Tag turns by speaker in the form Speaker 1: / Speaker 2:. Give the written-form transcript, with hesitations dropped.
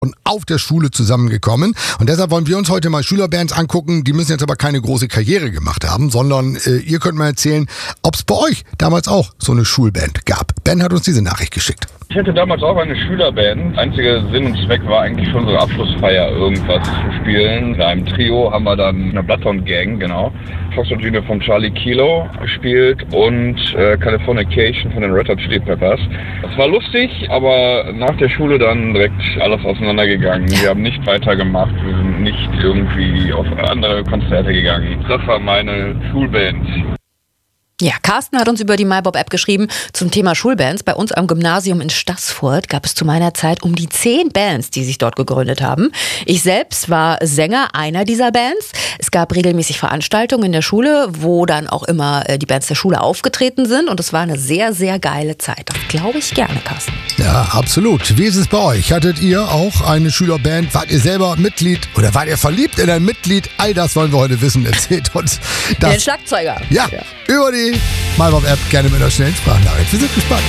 Speaker 1: und auf der Schule zusammengekommen. Und deshalb wollen wir uns heute mal Schülerbands angucken. Die müssen jetzt aber keine große Karriere gemacht haben, sondern ihr könnt mal erzählen, ob es bei euch damals auch so eine Schulband gab. Ben hat uns diese Nachricht geschickt.
Speaker 2: Ich hatte damals auch eine Schülerband. Einziger Sinn und Zweck war eigentlich für unsere Abschlussfeier irgendwas zu spielen. In einem Trio haben wir dann eine Bloodhound Gang, genau. Foxtrot Junior von Charlie Kilo gespielt und Californication von den Red Hot Chili Peppers. Das war lustig, aber nach der Schule dann direkt alles auseinandergegangen. Wir haben nicht weitergemacht, wir sind nicht irgendwie auf andere Konzerte gegangen. Das war meine Schulband.
Speaker 3: Ja, Carsten hat uns über die MyBob-App geschrieben zum Thema Schulbands. Bei uns am Gymnasium in Staßfurt gab es zu meiner Zeit um die 10 Bands, die sich dort gegründet haben. Ich selbst war Sänger einer dieser Bands. Es gab regelmäßig Veranstaltungen in der Schule, wo dann auch immer die Bands der Schule aufgetreten sind. Und es war eine sehr, sehr geile Zeit. Das glaube ich gerne, Carsten.
Speaker 1: Ja, absolut. Wie ist es bei euch? Hattet ihr auch eine Schülerband? Wart ihr selber Mitglied oder wart ihr verliebt in ein Mitglied? All das wollen wir heute wissen. Erzählt uns das.
Speaker 3: Den Schlagzeuger.
Speaker 1: Ja, über die MyBob-App gerne mit einer schnellen Sprachnachricht. Wir sind gespannt.